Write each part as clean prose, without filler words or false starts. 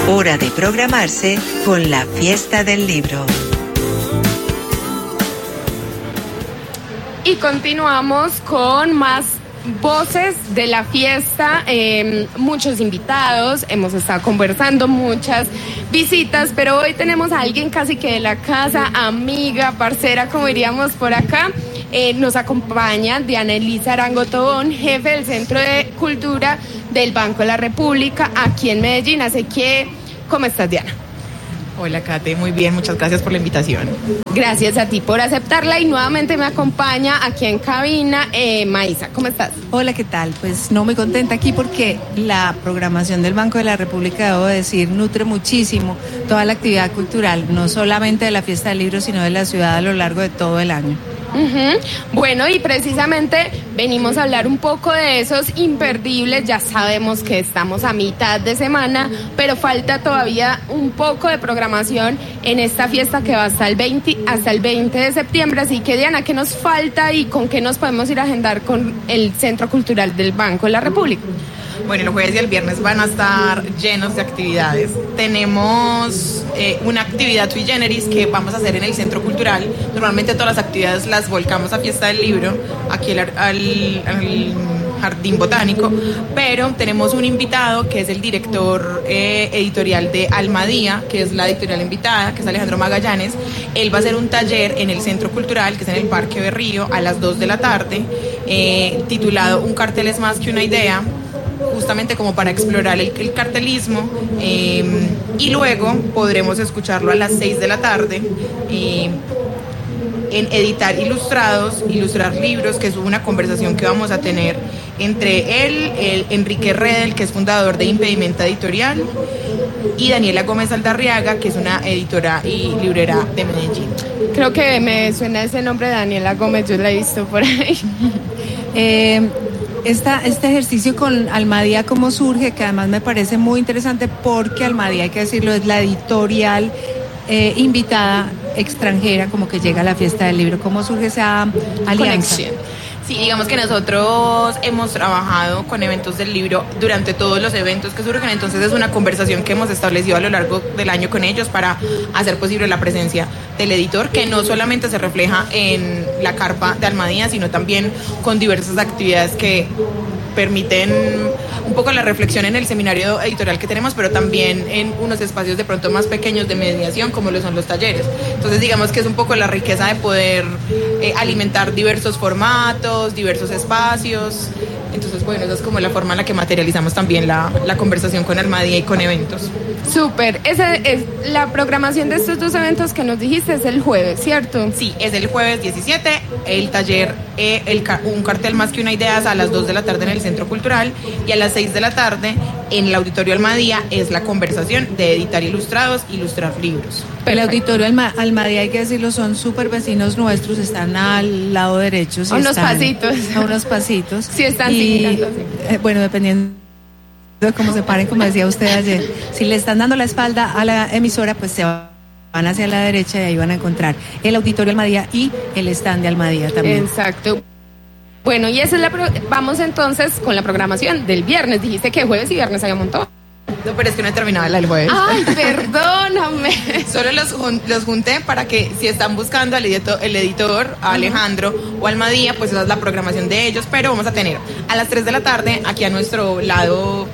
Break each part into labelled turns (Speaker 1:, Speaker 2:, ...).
Speaker 1: Hora de programarse con la fiesta del libro.
Speaker 2: Y continuamos con más voces de la fiesta, muchos invitados, hemos estado conversando, muchas visitas, pero hoy tenemos a alguien casi que de la casa, amiga, parcera, como diríamos por acá. Nos acompaña Diana Elisa Arango Tobón, jefe del Centro de Cultura del Banco de la República aquí en Medellín. Así que, ¿cómo estás, Diana?
Speaker 3: Hola, Kate, muy bien, muchas gracias por la invitación.
Speaker 2: Gracias a ti por aceptarla y nuevamente me acompaña aquí en cabina Maísa. ¿Cómo estás?
Speaker 4: Hola, ¿qué tal? Pues no, muy contenta aquí porque la programación del Banco de la República, debo decir, nutre muchísimo toda la actividad cultural, no solamente de la Fiesta del Libro, sino de la ciudad a lo largo de todo el año.
Speaker 2: Bueno, y precisamente venimos a hablar un poco de esos imperdibles. Ya sabemos que estamos a mitad de semana, pero falta todavía un poco de programación en esta fiesta que va hasta el 20 de septiembre. Así que, Diana, ¿qué nos falta y con qué nos podemos ir a agendar con el Centro Cultural del Banco de la República?
Speaker 3: Bueno, el jueves y el viernes van a estar llenos de actividades. Tenemos una actividad sui generis que vamos a hacer en el Centro Cultural. Normalmente todas las actividades las volcamos a Fiesta del Libro, aquí al Jardín Botánico, pero tenemos un invitado que es el director editorial de Almadía, que es la editorial invitada, que es Alejandro Magallanes. Él va a hacer un taller en el Centro Cultural, que es en el Parque Berrío, a las 2 de la tarde, titulado Un cartel es más que una idea, justamente como para explorar el cartelismo, y luego podremos escucharlo a las 6 de la tarde en Editar Ilustrados, Ilustrar Libros, que es una conversación que vamos a tener entre él, Enrique Redel, que es fundador de Impedimenta Editorial, y Daniela Gómez Aldarriaga, que es una editora y librera de Medellín.
Speaker 2: Creo que me suena ese nombre de Daniela Gómez, yo la he visto por ahí.
Speaker 4: Este ejercicio con Almadía, ¿cómo surge? Que además me parece muy interesante porque Almadía, hay que decirlo, es la editorial invitada extranjera como que llega a la Fiesta del Libro. ¿Cómo surge esa alianza?
Speaker 3: Conexión. Sí, digamos que nosotros hemos trabajado con eventos del libro durante todos los eventos que surgen, entonces es una conversación que hemos establecido a lo largo del año con ellos para hacer posible la presencia del editor, que no solamente se refleja en la carpa de Almadía, sino también con diversas actividades que permiten un poco la reflexión en el seminario editorial que tenemos, pero también en unos espacios de pronto más pequeños de mediación, como lo son los talleres. Entonces digamos que es un poco la riqueza de poder alimentar diversos formatos, diversos espacios. Entonces, bueno, esa es como la forma en la que materializamos también la conversación con Almadía y con eventos.
Speaker 2: Súper. Esa es la programación de estos dos eventos que nos dijiste, es el jueves, ¿cierto?
Speaker 3: Sí, es el jueves 17, el taller Un cartel más que una idea a las 2 de la tarde en el Centro Cultural, y a las 6 de la tarde en el Auditorio Almadía es la conversación de Editar Ilustrados, Ilustrar Libros.
Speaker 4: El Auditorio Almadía, hay que decirlo, son súper vecinos nuestros, están al lado derecho.
Speaker 2: A unos pasitos.
Speaker 4: A unos pasitos.
Speaker 2: Sí, están siguiendo.
Speaker 4: Bueno, dependiendo de cómo se paren, como decía usted ayer. Si le están dando la espalda a la emisora, pues se van hacia la derecha y ahí van a encontrar el Auditorio Almadía y el stand de Almadía también.
Speaker 2: Exacto. Bueno, y esa es vamos entonces con la programación del viernes. Dijiste que jueves y viernes había un montón.
Speaker 3: No, pero es que no he terminado la del jueves.
Speaker 2: Ay, perdóname.
Speaker 3: Solo los junté para que si están buscando el editor, a Alejandro o Almadía, pues esa es la programación de ellos. Pero vamos a tener a las 3 de la tarde, aquí a nuestro lado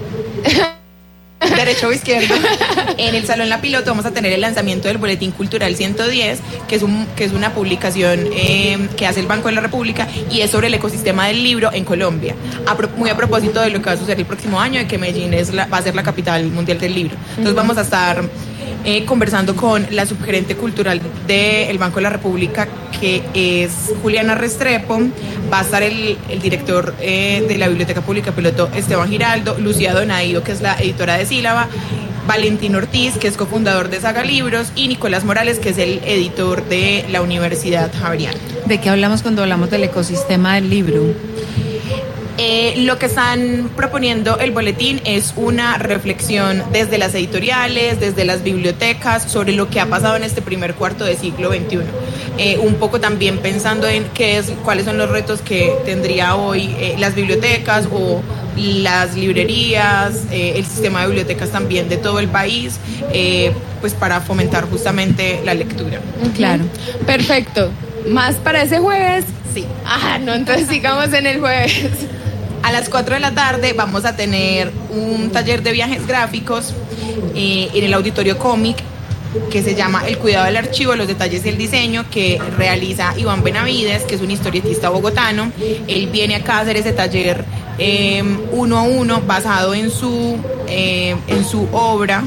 Speaker 3: derecho o izquierdo, en el Salón La Piloto, vamos a tener el lanzamiento del Boletín Cultural 110, que es una publicación que hace el Banco de la República y es sobre el ecosistema del libro en Colombia. Muy a propósito de lo que va a suceder el próximo año, de que Medellín va a ser la capital mundial del libro. Entonces vamos a estar conversando con la subgerente cultural del Banco de la República, que es Juliana Restrepo. Va a estar el director de la Biblioteca Pública Piloto, Esteban Giraldo, Lucía Donaído, que es la editora de Sílaba, Valentín Ortiz, que es cofundador de Saga Libros, y Nicolás Morales, que es el editor de la Universidad Javeriana.
Speaker 4: ¿De qué hablamos cuando hablamos del ecosistema del libro?
Speaker 3: Lo que están proponiendo el boletín es una reflexión desde las editoriales, desde las bibliotecas, sobre lo que ha pasado en este primer cuarto de siglo XXI. Un poco también pensando en cuáles son los retos que tendría hoy las bibliotecas o las librerías, el sistema de bibliotecas también de todo el país, pues para fomentar justamente la lectura.
Speaker 4: Claro.
Speaker 2: Perfecto. ¿Más para ese jueves?
Speaker 3: Sí.
Speaker 2: No, entonces sigamos en el jueves.
Speaker 3: A las 4 de la tarde vamos a tener un taller de viajes gráficos en el Auditorio Cómic, que se llama El cuidado del archivo, los detalles y el diseño, que realiza Iván Benavides, que es un historietista bogotano. Él viene acá a hacer ese taller 1 a 1 basado en su obra.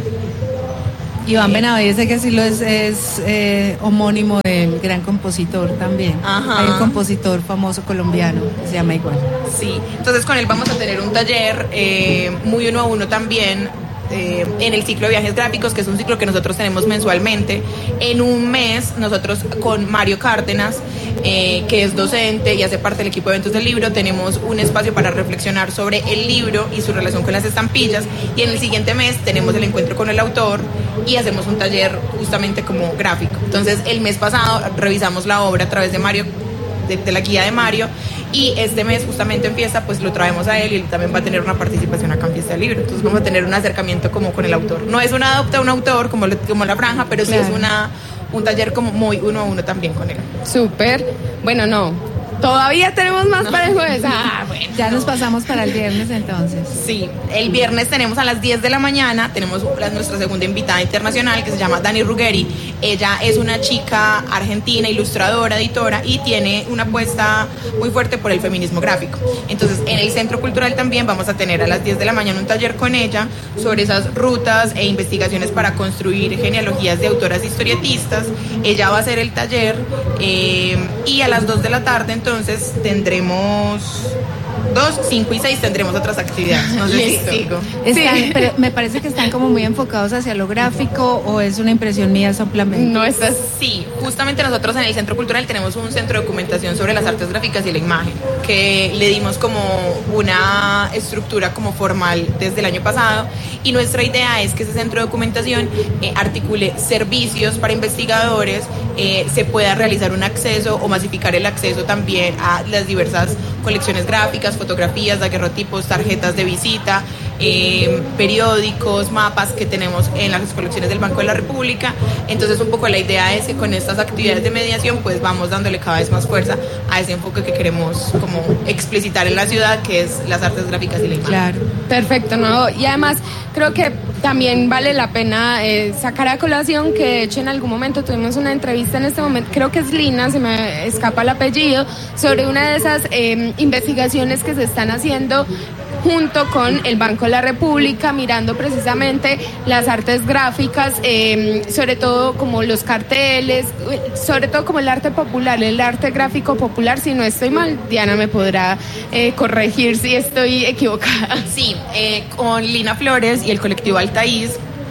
Speaker 4: Iván Benavides, que sí lo es homónimo del gran compositor también.
Speaker 3: Ajá.
Speaker 4: Hay un compositor famoso colombiano que se llama igual.
Speaker 3: Sí, entonces con él vamos a tener un taller muy 1 a 1 también, en el ciclo de viajes gráficos, que es un ciclo que nosotros tenemos mensualmente. En un mes, nosotros con Mario Cárdenas, que es docente y hace parte del equipo de eventos del libro, tenemos un espacio para reflexionar sobre el libro y su relación con las estampillas, y en el siguiente mes tenemos el encuentro con el autor y hacemos un taller justamente como gráfico. Entonces el mes pasado revisamos la obra a través de Mario, de la guía de Mario, y este mes justamente en Fiesta pues lo traemos a él, y él también va a tener una participación acá en Fiesta del Libro. Entonces vamos a tener un acercamiento como con el autor. No es una adopta a un autor como La Franja, pero sí
Speaker 4: Claro.
Speaker 3: es un taller como muy 1 a 1 también con él.
Speaker 2: Súper. Bueno, no. Todavía tenemos más para el jueves. Bueno.
Speaker 4: Ya nos pasamos para el viernes entonces.
Speaker 3: Sí, el viernes tenemos a las 10 de la mañana, tenemos nuestra segunda invitada internacional, que se llama Dani Ruggeri. Ella es una chica argentina, ilustradora, editora, y tiene una apuesta muy fuerte por el feminismo gráfico. Entonces, en el Centro Cultural también vamos a tener a las 10 de la mañana un taller con ella sobre esas rutas e investigaciones para construir genealogías de autoras e historietistas. Ella va a hacer el taller, y a las 2 de la tarde entonces tendremos 2, 5 y 6 tendremos otras actividades. No sé
Speaker 2: Listo.
Speaker 3: si sigo.
Speaker 4: Pero me parece que están como muy enfocados hacia lo gráfico, o es una impresión mía solamente.
Speaker 2: No estás.
Speaker 3: Sí, justamente nosotros en el Centro Cultural tenemos un centro de documentación sobre las artes gráficas y la imagen, que le dimos como una estructura como formal desde el año pasado, y nuestra idea es que ese centro de documentación articule servicios para investigadores, se pueda realizar un acceso o masificar el acceso también a las diversas colecciones gráficas, fotografías, daguerrotipos, tarjetas de visita, periódicos, mapas que tenemos en las colecciones del Banco de la República. Entonces un poco la idea es que con estas actividades de mediación pues vamos dándole cada vez más fuerza a ese enfoque que queremos como explicitar en la ciudad, que es las artes gráficas y la imagen.
Speaker 4: Claro.
Speaker 2: Perfecto, ¿no? Y además creo que también vale la pena sacar a colación que de hecho en algún momento tuvimos una entrevista en este momento, creo que es Lina, se me escapa el apellido, sobre una de esas investigaciones que se están haciendo junto con el Banco de la República, mirando precisamente las artes gráficas, sobre todo como los carteles, sobre todo como el arte popular, el arte gráfico popular. Si no estoy mal, Diana me podrá corregir si estoy equivocada.
Speaker 3: Sí, con Lina Flores y el colectivo Altaís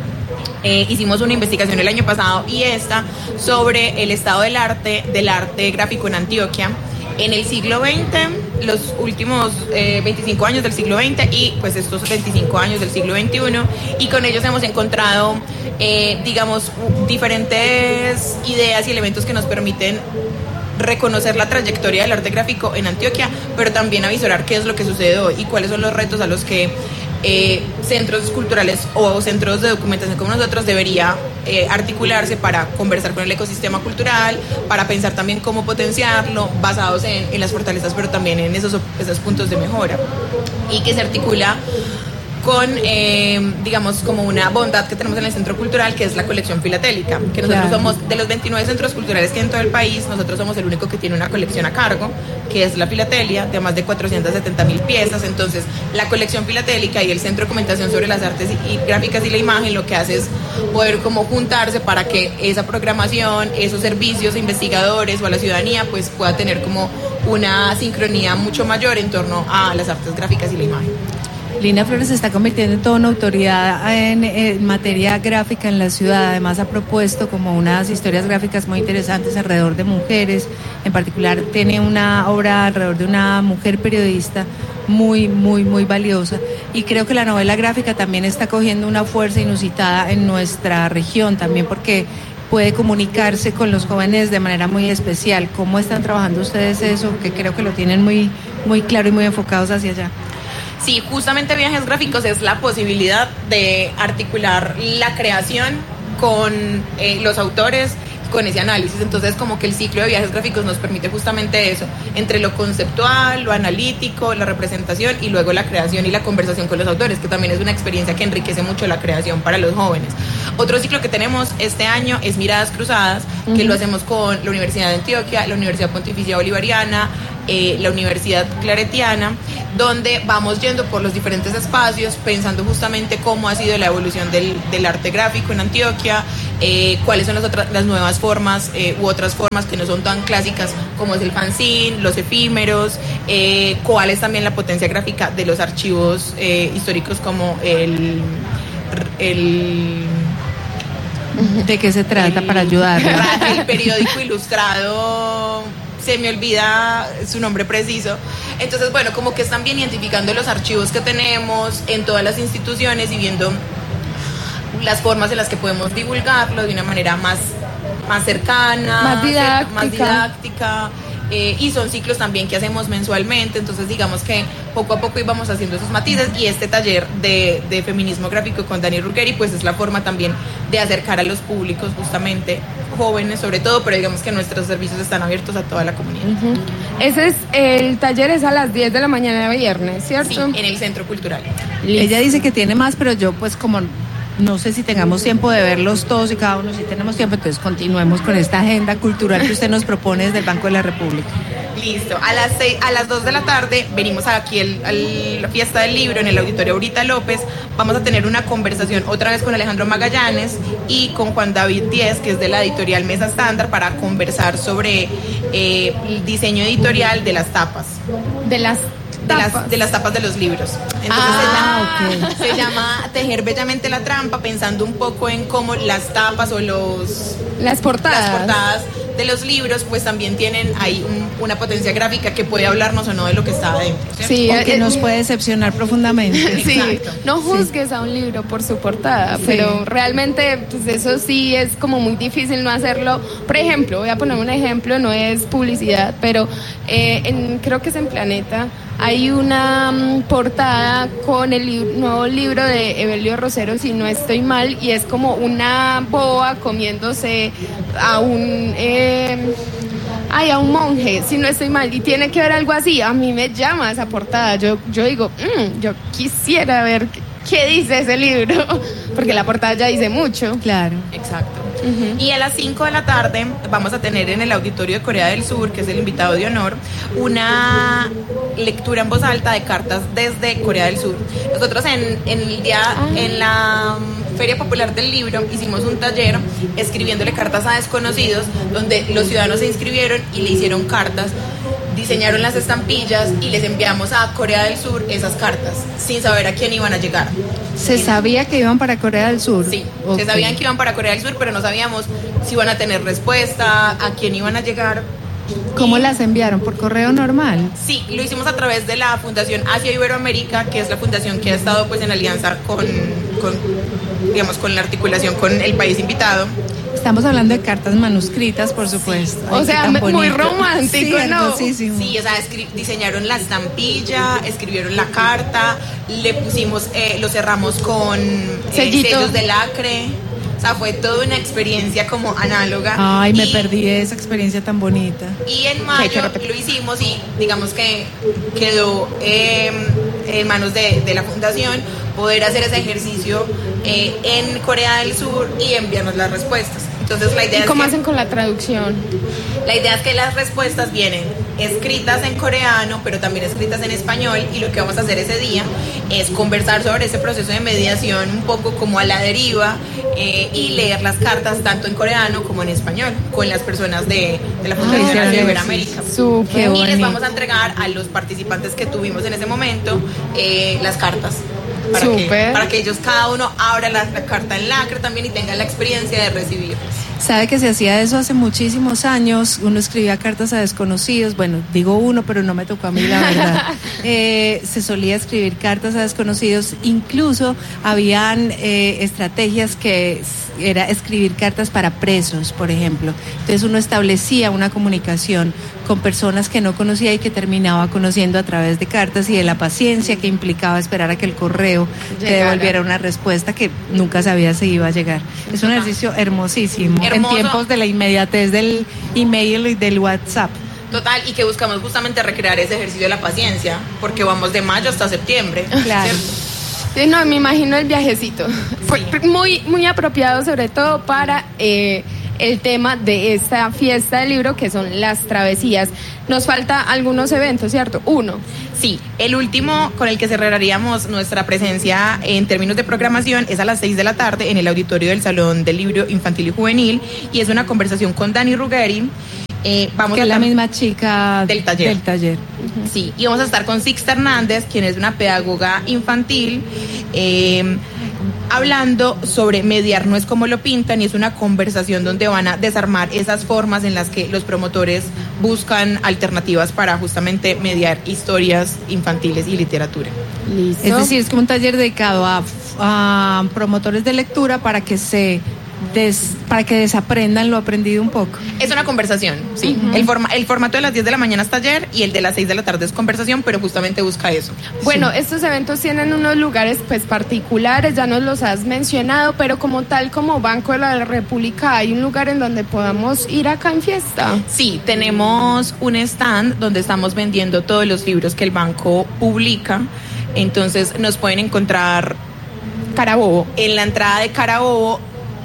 Speaker 3: hicimos una investigación el año pasado y esta sobre el estado del arte gráfico en Antioquia en el siglo XX, los últimos 25 años del siglo XX y pues estos 25 años del siglo XXI, y con ellos hemos encontrado digamos diferentes ideas y elementos que nos permiten reconocer la trayectoria del arte gráfico en Antioquia, pero también avisorar qué es lo que sucede hoy y cuáles son los retos a los que centros culturales o centros de documentación como nosotros debería articularse para conversar con el ecosistema cultural, para pensar también cómo potenciarlo, basados en las fortalezas, pero también en esos puntos de mejora, y que se articula con, digamos, como una bondad que tenemos en el Centro Cultural, que es la colección filatélica, que nosotros somos, de los 29 centros culturales que hay en todo el país, nosotros somos el único que tiene una colección a cargo, que es la filatelia, de más de 470.000 piezas. Entonces, la colección filatélica y el Centro de Documentación sobre las Artes y Gráficas y la Imagen lo que hace es poder como juntarse para que esa programación, esos servicios a investigadores o a la ciudadanía, pues pueda tener como una sincronía mucho mayor en torno a las artes gráficas y la imagen.
Speaker 4: Lina Flores se está convirtiendo en toda una autoridad en materia gráfica en la ciudad. Además ha propuesto como unas historias gráficas muy interesantes alrededor de mujeres. En particular tiene una obra alrededor de una mujer periodista muy, muy, muy valiosa. Y creo que la novela gráfica también está cogiendo una fuerza inusitada en nuestra región también, porque puede comunicarse con los jóvenes de manera muy especial. ¿Cómo están trabajando ustedes eso? Que creo que lo tienen muy, muy claro y muy enfocados hacia allá.
Speaker 3: Sí, justamente Viajes Gráficos es la posibilidad de articular la creación con los autores, con ese análisis. Entonces, como que el ciclo de Viajes Gráficos nos permite justamente eso, entre lo conceptual, lo analítico, la representación y luego la creación y la conversación con los autores, que también es una experiencia que enriquece mucho la creación para los jóvenes. Otro ciclo que tenemos este año es Miradas Cruzadas, que lo hacemos con la Universidad de Antioquia, la Universidad Pontificia Bolivariana, la Universidad Claretiana, donde vamos yendo por los diferentes espacios, pensando justamente cómo ha sido la evolución del arte gráfico en Antioquia, cuáles son las nuevas formas u otras formas que no son tan clásicas, como es el fanzine, los efímeros, cuál es también la potencia gráfica de los archivos históricos como el
Speaker 4: ¿de qué se trata para ayudar?
Speaker 3: El periódico ilustrado, se me olvida su nombre preciso. Entonces, bueno, como que están bien identificando los archivos que tenemos en todas las instituciones y viendo las formas en las que podemos divulgarlo de una manera más cercana,
Speaker 2: más didáctica.
Speaker 3: Y son ciclos también que hacemos mensualmente, entonces digamos que poco a poco íbamos haciendo esos matices, y este taller de feminismo gráfico con Dani Ruggeri pues es la forma también de acercar a los públicos, justamente jóvenes sobre todo, pero digamos que nuestros servicios están abiertos a toda la comunidad.
Speaker 2: Ese es, el taller es a las 10 de la mañana de viernes, ¿cierto?
Speaker 3: Sí, en el Centro Cultural.
Speaker 2: Listo.
Speaker 4: Ella dice que tiene más, pero yo pues como no sé si tengamos tiempo de verlos todos y cada uno si tenemos tiempo, entonces continuemos con esta agenda cultural que usted nos propone desde el Banco de la República.
Speaker 3: Listo, a las 2 de la tarde venimos aquí a la fiesta del libro en el Auditorio Aurita López. Vamos a tener una conversación otra vez con Alejandro Magallanes y con Juan David Díez, que es de la editorial Mesa Estándar, para conversar sobre el diseño editorial de las tapas.
Speaker 2: De las
Speaker 3: tapas de los libros. Entonces se llama Tejer Bellamente la Trampa, pensando un poco en cómo las tapas o
Speaker 2: las portadas
Speaker 3: de los libros pues también tienen ahí una potencia gráfica que puede hablarnos o no de lo que está adentro, ¿cierto?
Speaker 4: Sí, o que nos puede decepcionar profundamente.
Speaker 2: Sí, no juzgues a un libro por su portada, pero realmente pues eso sí es como muy difícil no hacerlo. Por ejemplo, voy a poner un ejemplo, no es publicidad, pero creo que es en Planeta, hay una portada con el nuevo libro de Evelio Rosero, si no estoy mal, y es como una boa comiéndose a un monje, si no estoy mal, y tiene que ver algo así. A mí me llama esa portada, yo digo, yo quisiera ver qué dice ese libro, porque la portada ya dice mucho.
Speaker 4: Claro.
Speaker 3: Exacto. Y a las 5 de la tarde vamos a tener en el Auditorio de Corea del Sur, que es el invitado de honor, una lectura en voz alta de cartas desde Corea del Sur. Nosotros en la Feria Popular del Libro hicimos un taller escribiéndole cartas a desconocidos, donde los ciudadanos se inscribieron y le hicieron cartas, diseñaron las estampillas y les enviamos a Corea del Sur esas cartas, sin saber a quién iban a llegar.
Speaker 4: ¿Se sabía que iban para Corea del Sur?
Speaker 3: Sí,
Speaker 4: okay.
Speaker 3: Se sabían que iban para Corea del Sur, pero no sabíamos si iban a tener respuesta, a quién iban a llegar.
Speaker 4: ¿Cómo las enviaron? ¿Por correo normal?
Speaker 3: Sí, lo hicimos a través de la Fundación Asia Iberoamérica, que es la fundación que ha estado pues en alianza con la articulación con el país invitado.
Speaker 4: Estamos hablando de cartas manuscritas, por supuesto.
Speaker 2: Sí. O sea, muy romántico,
Speaker 4: sí,
Speaker 2: ¿no?
Speaker 3: Sí, o sea, diseñaron la estampilla, escribieron la carta, le pusimos, lo cerramos con sellos de lacre. O sea, fue toda una experiencia como análoga.
Speaker 4: Ay, me perdí de esa experiencia tan bonita.
Speaker 3: Y en mayo lo hicimos y digamos que quedó en manos de la fundación poder hacer ese ejercicio en Corea del Sur y enviarnos las respuestas. Entonces la idea
Speaker 2: ¿Y cómo hacen con la traducción?
Speaker 3: La idea es que las respuestas vienen escritas en coreano, pero también escritas en español, y lo que vamos a hacer ese día es conversar sobre ese proceso de mediación un poco como a la deriva, y leer las cartas tanto en coreano como en español con las personas de la Fundación de Iberoamérica.
Speaker 2: Súper
Speaker 3: y les vamos a entregar a los participantes que tuvimos en ese momento las cartas. para que ellos cada uno abra la carta en lacre también y tengan la experiencia de recibirlos.
Speaker 4: Sabe que se hacía eso hace muchísimos años, uno escribía cartas a desconocidos, bueno, digo uno, pero no me tocó a mí la verdad. Se solía escribir cartas a desconocidos, incluso habían estrategias que era escribir cartas para presos, por ejemplo. Entonces uno establecía una comunicación con personas que no conocía y que terminaba conociendo a través de cartas y de la paciencia que implicaba esperar a que el correo te devolviera una respuesta que nunca sabía si iba a llegar. Es un ejercicio hermosísimo. En tiempos de la inmediatez del email y del WhatsApp.
Speaker 3: Total, y que buscamos justamente recrear ese ejercicio de la paciencia, porque vamos de mayo hasta septiembre.
Speaker 4: Claro.
Speaker 2: Sí, no, me imagino el viajecito. Sí. Muy apropiado, sobre todo para el tema de esta fiesta del libro, que son las travesías. Nos falta algunos eventos, ¿cierto? Uno.
Speaker 3: Sí, el último con el que cerraríamos nuestra presencia en términos de programación es a las 6 de la tarde en el auditorio del Salón del Libro Infantil y Juvenil, y es una conversación con Dani Ruggeri.
Speaker 4: Que es la misma chica
Speaker 3: del taller.
Speaker 4: Uh-huh.
Speaker 3: Sí, y vamos a estar con Sixta Hernández, quien es una pedagoga infantil, hablando sobre mediar no es como lo pintan, y es una conversación donde van a desarmar esas formas en las que los promotores buscan alternativas para justamente mediar historias infantiles y literatura.
Speaker 4: Listo. Es decir, es como un taller dedicado a promotores de lectura para que desaprendan lo aprendido un poco.
Speaker 3: Es una conversación, sí. Uh-huh. El formato de las 10 de la mañana es taller y el de las 6 de la tarde es conversación, pero justamente busca eso.
Speaker 2: Bueno,
Speaker 3: sí.
Speaker 2: Estos eventos tienen unos lugares pues particulares, ya nos los has mencionado, pero como Banco de la República, ¿hay un lugar en donde podamos ir acá en fiesta?
Speaker 3: Sí, tenemos un stand donde estamos vendiendo todos los libros que el banco publica, entonces nos pueden encontrar
Speaker 2: Carabobo.
Speaker 3: En la entrada de Carabobo,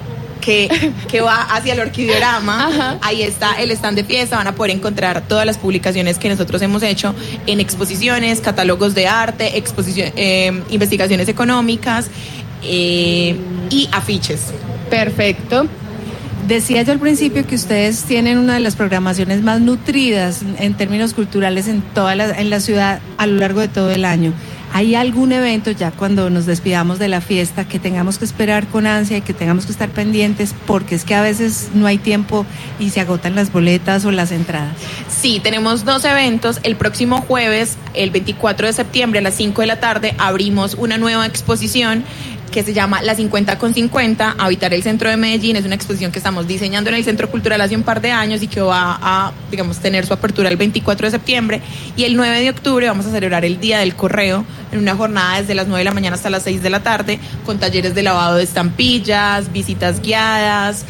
Speaker 3: que va hacia el Orquideorama. Ajá. Ahí está el stand de fiesta, van a poder encontrar todas las publicaciones que nosotros hemos hecho en exposiciones, catálogos de arte, investigaciones económicas y afiches.
Speaker 2: Perfecto.
Speaker 4: Decía yo al principio que ustedes tienen una de las programaciones más nutridas en términos culturales en la ciudad a lo largo de todo el año. ¿Hay algún evento ya cuando nos despidamos de la fiesta que tengamos que esperar con ansia y que tengamos que estar pendientes porque es que a veces no hay tiempo y se agotan las boletas o las entradas?
Speaker 3: Sí, tenemos 2 eventos. El próximo jueves, el 24 de septiembre a las 5 de la tarde, abrimos una nueva exposición que se llama La 50 con 50, Habitar el Centro de Medellín. Es una exposición que estamos diseñando en el Centro Cultural hace un par de años y que va a, tener su apertura el 24 de septiembre. Y el 9 de octubre vamos a celebrar el Día del Correo en una jornada desde las 9 de la mañana hasta las 6 de la tarde, con talleres de lavado de estampillas, visitas guiadas,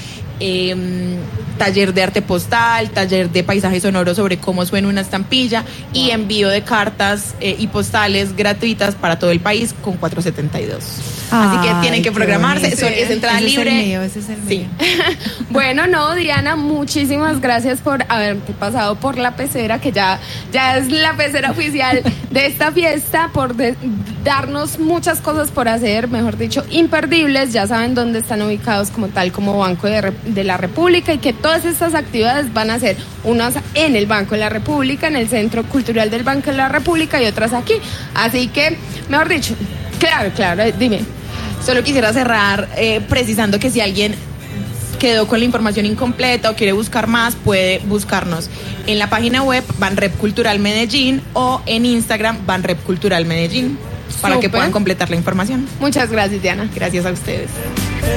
Speaker 3: taller de arte postal, taller de paisaje sonoro sobre cómo suena una estampilla y envío de cartas y postales gratuitas para todo el país con 472. Así que tienen que programarse, es entrada libre.
Speaker 4: Ese es el
Speaker 3: mío.
Speaker 2: Bueno, Diana, muchísimas gracias por haberte pasado por la pecera, que ya es la pecera oficial de esta fiesta, por darnos muchas cosas por hacer, mejor dicho, imperdibles. Ya saben dónde están ubicados como Banco de la República, y que todas estas actividades van a ser unas en el Banco de la República, en el Centro Cultural del Banco de la República, y otras aquí. Así que, mejor dicho, claro, dime.
Speaker 3: Solo quisiera cerrar precisando que si alguien quedó con la información incompleta o quiere buscar más, puede buscarnos en la página web Banrep Cultural Medellín o en Instagram Banrep Cultural Medellín para que puedan completar la información.
Speaker 2: Muchas gracias, Diana.
Speaker 3: Gracias a ustedes.